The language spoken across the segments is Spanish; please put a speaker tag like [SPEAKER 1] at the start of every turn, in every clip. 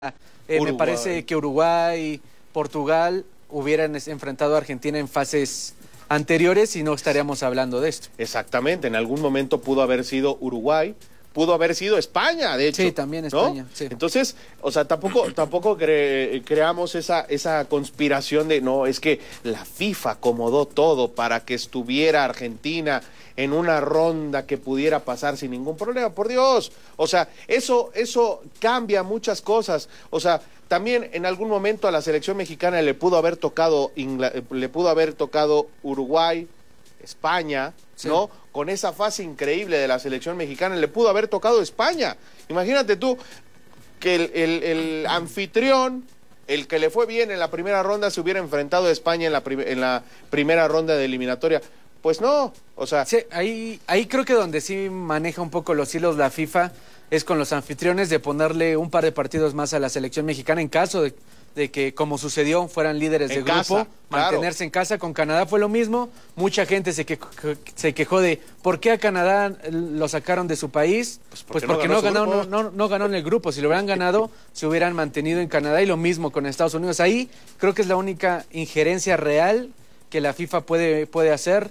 [SPEAKER 1] Me parece que Uruguay, Portugal hubieran enfrentado a Argentina en fases anteriores y no estaríamos hablando de esto.
[SPEAKER 2] Exactamente, en algún momento pudo haber sido Uruguay, pudo haber sido España, de hecho.
[SPEAKER 1] Sí, también España.
[SPEAKER 2] ¿No?
[SPEAKER 1] Sí.
[SPEAKER 2] Entonces, o sea, tampoco creamos esa conspiración de, no, es que la FIFA acomodó todo para que estuviera Argentina en una ronda que pudiera pasar sin ningún problema, por Dios. O sea, eso cambia muchas cosas. O sea, también en algún momento a la selección mexicana le pudo haber tocado Uruguay, España, sí, ¿no? Con esa fase increíble de la selección mexicana le pudo haber tocado España. Imagínate tú que el anfitrión, el que le fue bien en la primera ronda, se hubiera enfrentado a España en la primera ronda de eliminatoria. Pues no, o sea...
[SPEAKER 1] Sí, ahí creo que donde sí maneja un poco los hilos la FIFA es con los anfitriones de ponerle un par de partidos más a la selección mexicana en caso de que, como sucedió, fueran líderes de grupo, mantenerse claro en casa. Con Canadá fue lo mismo, mucha gente se quejó de ¿por qué a Canadá lo sacaron de su país? Pues porque no ganó en el grupo. Si lo hubieran ganado, se hubieran mantenido en Canadá, y lo mismo con Estados Unidos. Ahí creo que es la única injerencia real que la FIFA puede hacer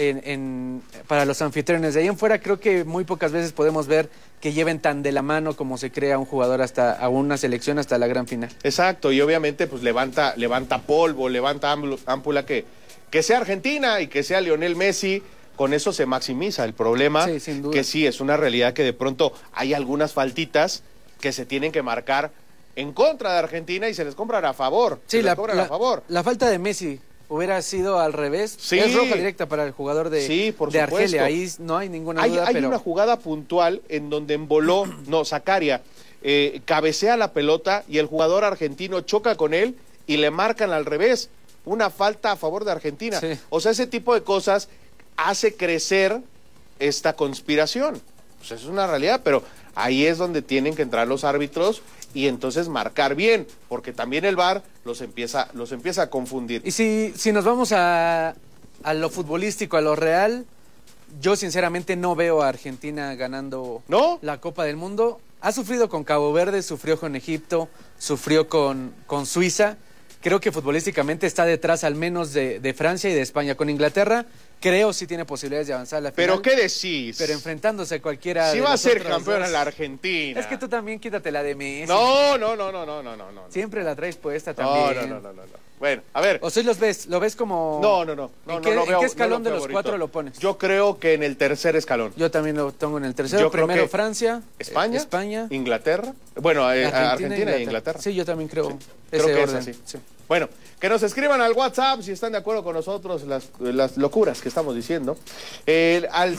[SPEAKER 1] para los anfitriones. De ahí en fuera creo que muy pocas veces podemos ver que lleven tan de la mano como se crea un jugador a una selección hasta la gran final.
[SPEAKER 2] Exacto, y obviamente pues levanta polvo, levanta ámpula que sea Argentina y que sea Lionel Messi. Con eso se maximiza el problema, sí, sin duda. Que sí, es una realidad que de pronto hay algunas faltitas que se tienen que marcar en contra de Argentina y se les compran a favor.
[SPEAKER 1] Sí, la falta de Messi hubiera sido al revés.
[SPEAKER 2] Sí.
[SPEAKER 1] Es roja directa para el jugador de Argelia. Ahí no hay ninguna duda.
[SPEAKER 2] Hay una jugada puntual en donde Zakaria cabecea la pelota y el jugador argentino choca con él y le marcan al revés. Una falta a favor de Argentina. Sí. O sea, ese tipo de cosas hace crecer esta conspiración. Pues es una realidad, pero ahí es donde tienen que entrar los árbitros y entonces marcar bien, porque también el VAR los empieza a confundir.
[SPEAKER 1] Y si nos vamos a lo futbolístico, a lo real, yo sinceramente no veo a Argentina ganando la Copa del Mundo. Ha sufrido con Cabo Verde, sufrió con Egipto, sufrió con Suiza. Creo que futbolísticamente está detrás al menos de Francia y de España. Con Inglaterra creo sí tiene posibilidades de avanzar a la final.
[SPEAKER 2] ¿Pero qué decís?
[SPEAKER 1] Pero enfrentándose a cualquiera
[SPEAKER 2] si va a ser campeona la Argentina.
[SPEAKER 1] Es que tú también quítate la de Messi.
[SPEAKER 2] No.
[SPEAKER 1] Siempre la traes puesta también.
[SPEAKER 2] No. Bueno, a ver.
[SPEAKER 1] ¿O si lo ves como...?
[SPEAKER 2] No.
[SPEAKER 1] ¿En qué escalón de los cuatro lo pones?
[SPEAKER 2] Yo creo que en el tercer escalón.
[SPEAKER 1] Yo también lo tengo en el tercero. Primero Francia,
[SPEAKER 2] España, Inglaterra. Bueno, Argentina e Inglaterra.
[SPEAKER 1] Sí, yo también creo.
[SPEAKER 2] Creo que es así. Sí. Bueno, que nos escriban al WhatsApp si están de acuerdo con nosotros las locuras que estamos diciendo. Al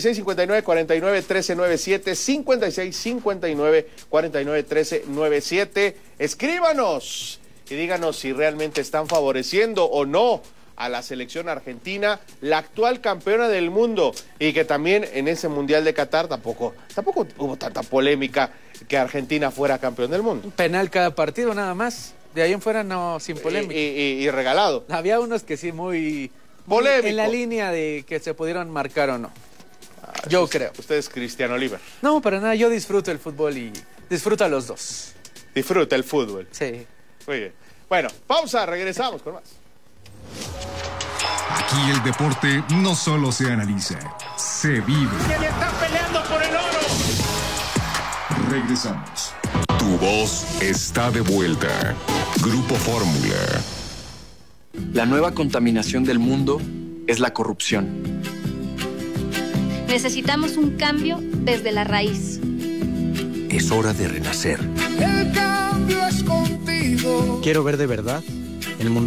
[SPEAKER 2] 5659-491397, 5659-491397. Escríbanos y díganos si realmente están favoreciendo o no a la selección argentina, la actual campeona del mundo, y que también en ese Mundial de Qatar tampoco hubo tanta polémica que Argentina fuera campeón del mundo.
[SPEAKER 1] Un penal cada partido nada más. De ahí en fuera no, sin polémica.
[SPEAKER 2] Y regalado.
[SPEAKER 1] Había unos que sí muy
[SPEAKER 2] polémico.
[SPEAKER 1] En la línea de que se pudieron marcar o no. Yo creo.
[SPEAKER 2] Usted es Cristiano Oliver.
[SPEAKER 1] No, para nada. Yo disfruto el fútbol y disfruto a los dos.
[SPEAKER 2] Disfruta el fútbol.
[SPEAKER 1] Sí.
[SPEAKER 2] Muy bien. Bueno, pausa, regresamos con más.
[SPEAKER 3] Aquí el deporte no solo se analiza, se vive.
[SPEAKER 4] ¡Que le están peleando por el oro!
[SPEAKER 3] Regresamos. Tu voz está de vuelta. Grupo Fórmula.
[SPEAKER 5] La nueva contaminación del mundo es la corrupción.
[SPEAKER 6] Necesitamos un cambio desde la raíz.
[SPEAKER 7] Es hora de renacer.
[SPEAKER 8] El cambio es contigo.
[SPEAKER 9] Quiero ver de verdad el mundo